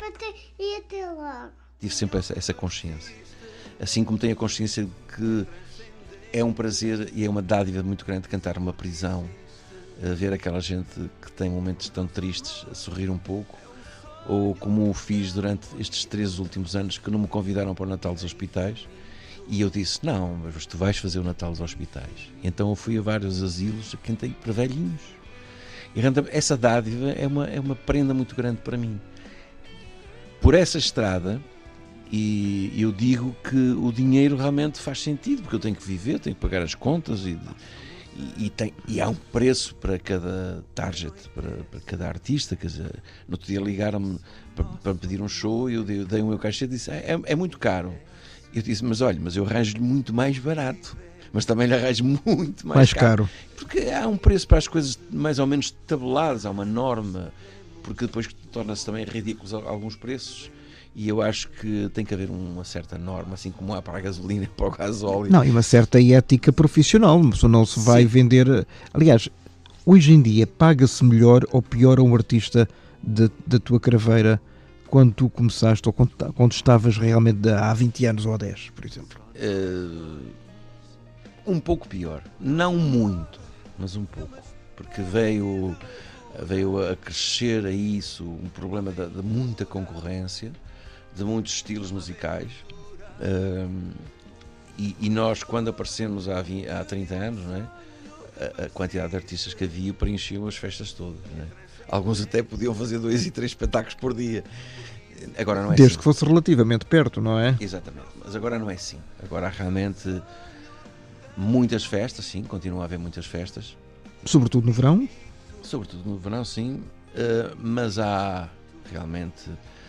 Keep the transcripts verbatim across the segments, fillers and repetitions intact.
para ter e até logo. Tive sempre essa, essa consciência. Assim como tenho a consciência de que é um prazer e é uma dádiva muito grande cantar numa prisão, a ver aquela gente que tem momentos tão tristes a sorrir um pouco, ou como o fiz durante estes três últimos anos, que não me convidaram para o Natal dos Hospitais, e eu disse, não, mas tu vais fazer o Natal dos Hospitais. Então eu fui a vários asilos, cantei para velhinhos. E essa dádiva é uma, é uma prenda muito grande para mim. Por essa estrada, e eu digo que o dinheiro realmente faz sentido, porque eu tenho que viver, tenho que pagar as contas, e, e, e, tem, e há um preço para cada target, para, para cada artista. Quer dizer, no outro dia ligaram-me para, para pedir um show, e eu dei, dei o meu cachê e disse, é, é muito caro. Eu disse, mas olha, mas eu arranjo-lhe muito mais barato, mas também lhe arranjo muito mais, mais caro. caro. Porque há um preço para as coisas mais ou menos tabuladas, há uma norma, porque depois torna-se também ridículos alguns preços, e eu acho que tem que haver uma certa norma, assim como há para a gasolina e para o gasóleo. Não, e uma certa ética profissional, não se vai Sim. vender... Aliás, hoje em dia paga-se melhor ou pior a um artista de, da tua craveira quando tu começaste, ou quando, quando estavas realmente há vinte anos ou há dez, por exemplo? Uh, um pouco pior. Não muito, mas um pouco. Porque veio, veio a crescer a isso um problema de, de muita concorrência, de muitos estilos musicais. Uh, e, e nós, quando aparecemos há, vinte, há trinta anos, não é? a, a quantidade de artistas que havia preenchiam as festas todas, não é? Alguns até podiam fazer dois e três espetáculos por dia. Agora não é Desde assim. que fosse relativamente perto, não é? Exatamente. Mas agora não é assim. Agora há realmente muitas festas, sim. Continua a haver muitas festas. Sobretudo no verão? Sobretudo no verão, sim. Uh, mas há realmente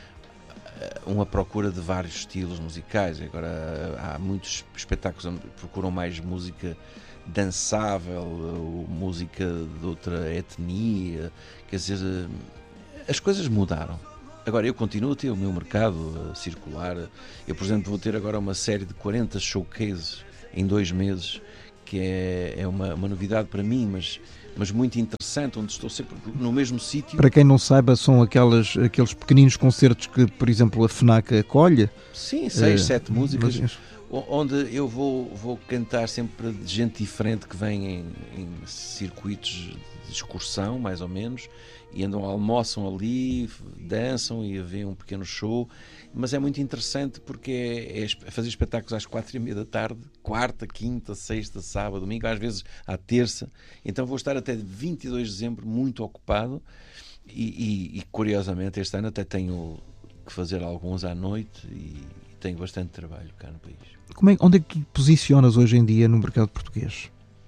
uh, uma procura de vários estilos musicais. Agora uh, há muitos espetáculos onde procuram mais música dançável, ou música de outra etnia. Quer dizer, uh, as coisas mudaram. Agora, eu continuo a ter o meu mercado a circular. Eu, por exemplo, vou ter agora uma série de quarenta showcases em dois meses, que é, é uma, uma novidade para mim, mas, mas muito interessante, onde estou sempre no mesmo sítio. Para quem não saiba, são aquelas, aqueles pequeninos concertos que, por exemplo, a FNAC acolhe? Sim, seis, uh, sete músicas, mas... onde eu vou, vou cantar sempre de gente diferente que vem em, em circuitos de excursão, mais ou menos, e andam, almoçam ali, dançam e vêem um pequeno show. Mas é muito interessante porque é, é fazer espetáculos às quatro e meia da tarde, quarta, quinta, sexta, sábado, domingo, às vezes à terça. Então vou estar até vinte e dois de dezembro muito ocupado e, e, e curiosamente este ano até tenho que fazer alguns à noite e tenho bastante trabalho cá no país. Como é, onde é que tu te posicionas hoje em dia no mercado português?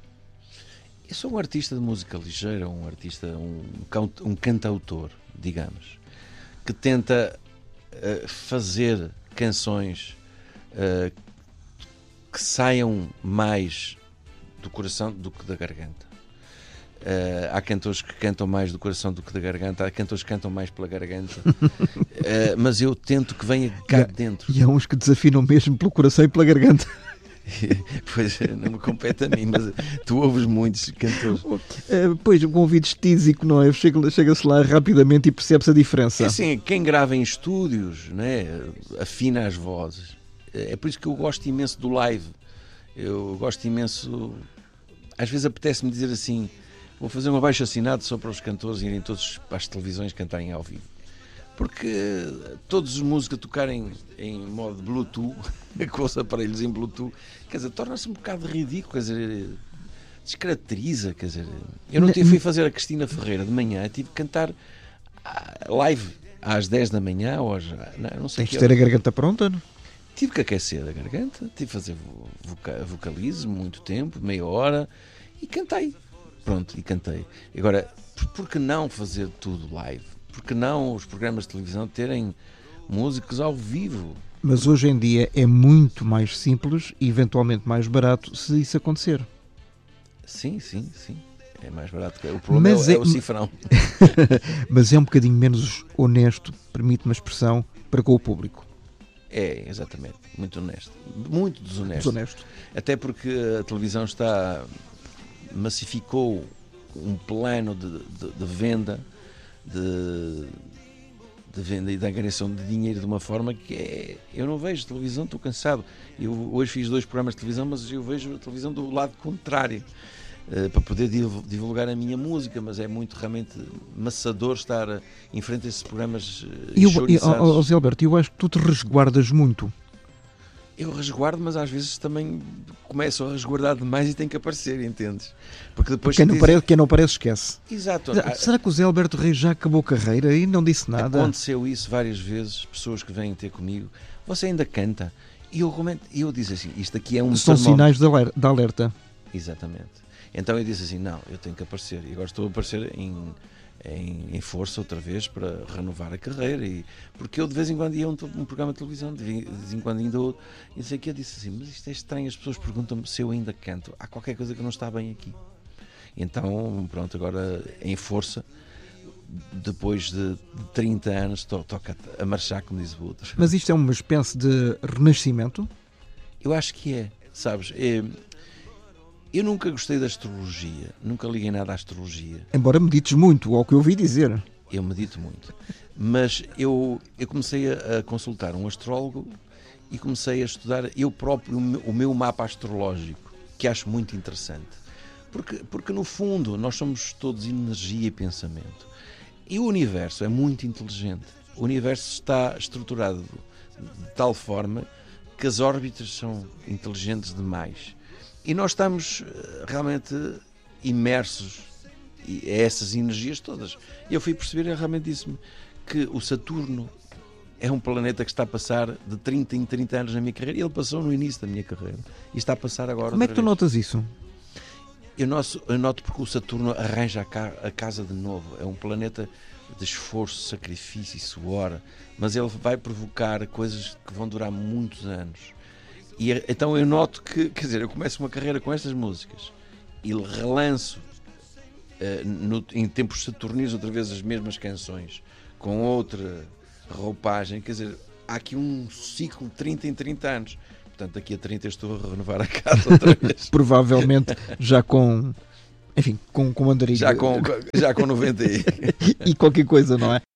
Eu sou um artista de música ligeira, um artista, um, um cantautor, digamos, que tenta uh, fazer canções uh, que saiam mais do coração do que da garganta. Uh, há cantores que cantam mais do coração do que da garganta, há cantores que cantam mais pela garganta, uh, mas eu tento que venha cá de dentro. E há uns que desafinam mesmo pelo coração e pela garganta. Pois, não me compete a mim, mas tu ouves muitos cantores. Uh, pois, um ouvido estísico, não é? Chega, chega-se lá rapidamente e percebe-se a diferença. É assim, quem grava em estúdios, né, afina as vozes. É por isso que eu gosto imenso do live. Eu gosto imenso... Às vezes apetece-me dizer assim, vou fazer um abaixo-assinado só para os cantores irem todos para as televisões cantarem ao vivo. Porque todos os músicos a tocarem em modo Bluetooth, com os aparelhos em Bluetooth, quer dizer, torna-se um bocado ridículo, quer dizer, descaracteriza, quer dizer... Eu não tive, fui fazer a Cristina Ferreira de manhã, tive que cantar live às dez da manhã, ou às, não, não sei. Tens de ter a garganta pronta, não? Tive que aquecer a garganta, tive que fazer voca, vocalismo muito tempo, meia hora, e cantei. Pronto, e cantei. Agora, por que não fazer tudo live? Por que não os programas de televisão terem músicos ao vivo? Mas hoje em dia é muito mais simples e eventualmente mais barato se isso acontecer. Sim, sim, sim. É mais barato. O problema é, é, é o cifrão. Mas é um bocadinho menos honesto, permite-me a expressão, para com o público. É, exatamente. Muito honesto. Muito desonesto. Desonesto. Até porque a televisão está... massificou um plano de, de, de venda de, de venda e da angariação de dinheiro de uma forma que é... Eu não vejo televisão, estou cansado. Eu hoje fiz dois programas de televisão, mas eu vejo a televisão do lado contrário, uh, para poder divulgar a minha música, mas é muito realmente maçador estar em frente a esses programas uh, e eu, enxouriçados. oh, oh, Zé Alberto, eu acho que tu te resguardas muito. Eu resguardo, mas às vezes também começo a resguardar demais e tenho que aparecer, entendes? Porque depois Quem não, diz... parece, quem não parece esquece. Exato. Será que o Zé Alberto Reis já acabou a carreira e não disse nada? Aconteceu isso várias vezes, pessoas que vêm ter comigo, você ainda canta? E eu, eu disse assim, isto aqui é um São termómetro. sinais de alerta. Exatamente. Então eu disse assim, não, eu tenho que aparecer. E agora estou a aparecer em... Em, em força outra vez para renovar a carreira, e, porque eu de vez em quando ia a um, um programa de televisão, de vez em quando ainda outro, e sei que eu disse assim, mas isto é estranho, as pessoas perguntam-me se eu ainda canto, há qualquer coisa que não está bem aqui. Então pronto, agora em força, depois de trinta anos to, toca a marchar, como diz o outro. Mas isto é uma espécie de renascimento? Eu acho que é, sabes, é, eu nunca gostei da astrologia, nunca liguei nada à astrologia. Embora medites muito, ao que eu ouvi dizer. Eu medito muito. Mas eu, eu comecei a, a consultar um astrólogo e comecei a estudar eu próprio o meu, o meu mapa astrológico, que acho muito interessante. Porque, porque, no fundo, nós somos todos energia e pensamento. E o universo é muito inteligente. O universo está estruturado de tal forma que as órbitas são inteligentes demais. E nós estamos realmente imersos a essas energias todas. E eu fui perceber, realmente disse-me, que o Saturno é um planeta que está a passar de trinta em trinta anos na minha carreira. Ele passou no início da minha carreira. E está a passar agora. Como é que tu vez. notas isso? Eu, noto, eu noto porque o Saturno arranja a, ca, a casa de novo. É um planeta de esforço, sacrifício e suor. Mas ele vai provocar coisas que vão durar muitos anos. E então eu noto que, quer dizer, eu começo uma carreira com estas músicas e relanço uh, no, em tempos saturninos outra vez as mesmas canções com outra roupagem, quer dizer, há aqui um ciclo de trinta em trinta anos. Portanto, daqui a trinta estou a renovar a casa outra vez. Provavelmente já com, enfim, com, com mandarim. Já com, já com noventa e... e qualquer coisa, não é?